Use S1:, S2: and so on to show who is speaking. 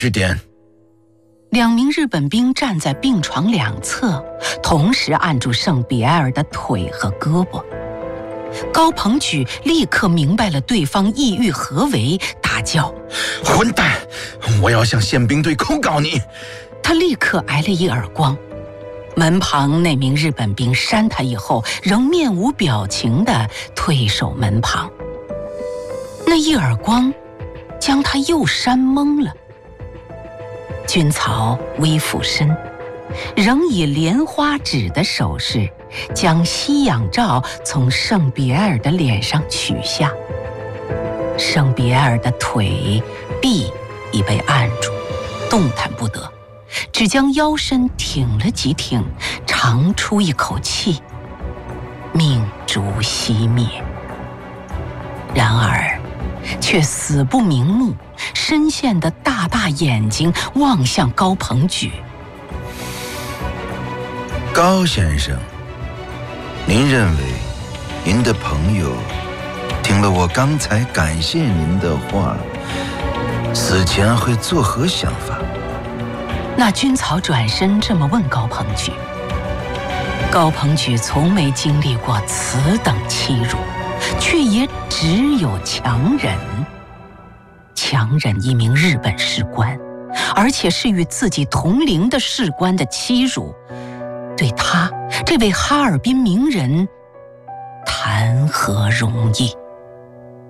S1: 指点。
S2: 2名日本兵站在病床两侧，同时按住圣比埃尔的腿和胳膊。高鹏举立刻明白了对方意欲何为，大叫：
S1: 混蛋，我要向宪兵队控告你！
S2: 他立刻挨了一耳光。门旁那名日本兵扇他以后，仍面无表情地退守门旁。那一耳光将他又扇懵了。军曹微俯身，仍以莲花指的手势将息氧罩从圣比埃尔的脸上取下。圣比埃尔的腿臂已被按住，动弹不得，只将腰身挺了几挺，长出一口气，命烛熄灭。然而却死不瞑目，深陷的大大眼睛望向高鹏举。
S1: 高先生，您认为您的朋友听了我刚才感谢您的话，死前会作何想法？
S2: 那军曹转身这么问高鹏举。高鹏举从没经历过此等欺辱，却也只有强忍一名日本士官，而且是与自己同龄的士官的欺辱，对他这位哈尔滨名人谈何容易？